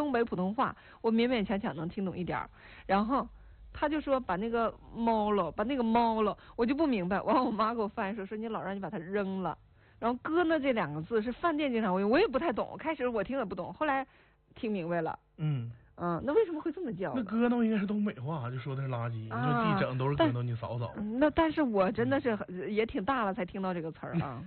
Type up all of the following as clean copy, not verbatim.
东北普通话，我勉勉强强能听懂一点儿。然后他就说把那个猫了，我就不明白。完了我妈给我翻译说你老让你把它扔了。然后哥呢这2个字是饭店经常会用，我也不太懂。开始我听也不懂，后来听明白了。那为什么会这么叫？ 那哥那应该是东北话，就说的是垃圾，你说自己整都是哥，你扫扫。 那但是我真的是也挺大了才听到这个词儿啊。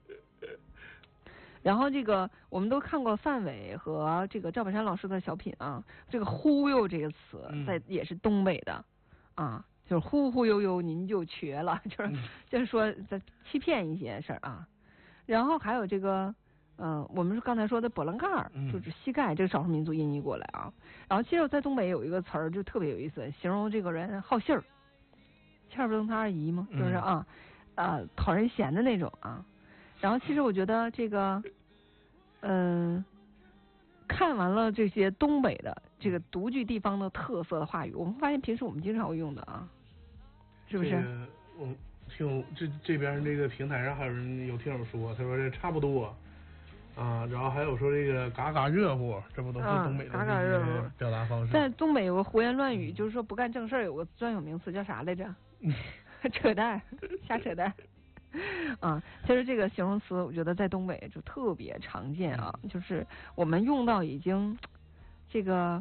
然后这个我们都看过范伟和这个赵本山老师的小品啊，这个忽悠这个词也是东北的啊，就是忽忽悠悠您就瘸了，就是说在欺骗一些事儿啊。然后还有这个我们刚才说的波棱盖儿，就是膝盖，这个少数民族音译过来啊。然后其实在东北有一个词儿就特别有意思，形容这个人好信儿，欠儿不登他二姨吗？就是讨人嫌的那种啊。然后其实我觉得这个看完了这些东北的这个独具地方的特色的话语，我们发现平时我们经常会用的啊，是不是？ 我听这边这个平台上还有人有听友说，他说这差不多啊，然后还有说这个嘎嘎热乎，这不都是东北的这些表达方式？ 在东北有个胡言乱语，就是说不干正事儿，有个专有名词叫啥来着？扯淡，瞎扯淡。其实这个形容词我觉得在东北就特别常见啊，就是我们用到已经这个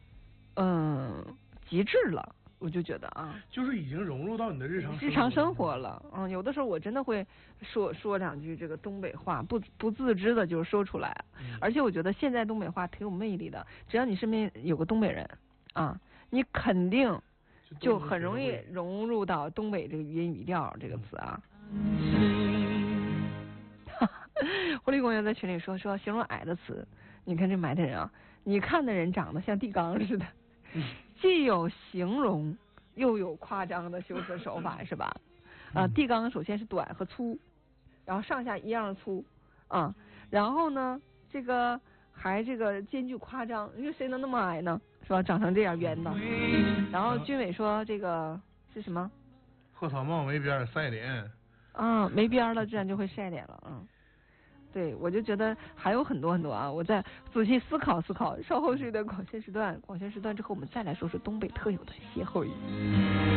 极致了，我就觉得啊， 就是已经融入到你的日常生活了。有的时候我真的会说两句这个东北话，不自知的就说出来。而且我觉得现在东北话挺有魅力的，只要你身边有个东北人啊，你肯定就很容易融入到东北这个语音语调这个词啊。狐狸公园在群里说形容矮的词，你看这埋汰人啊，你看的人长得像地缸似的，既有形容又有夸张的修辞手法，是吧？地缸首先是短和粗，然后上下一样粗啊，然后呢这个还这个兼具夸张，你说谁能那么矮呢？是吧？长成这样圆的。然后军委说这个是什么？ 鹤草帽没边晒脸。 没边了，这样就会晒脸了。对，我就觉得还有很多很多啊，我再仔细思考。稍后是的广宣时段之后，我们再来说说东北特有的歇后语。